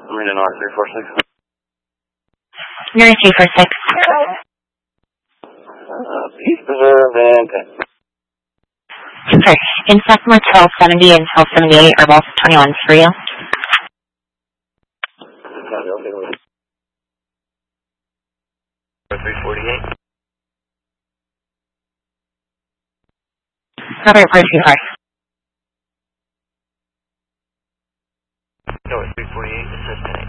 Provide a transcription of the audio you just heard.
Marina North 346. You're in 346. Peace Preserve and 10. Okay. In Sophomore 1270 and 1278 are both 21s for you. 348. Robert, where's your car? No, it's 348. It says 10.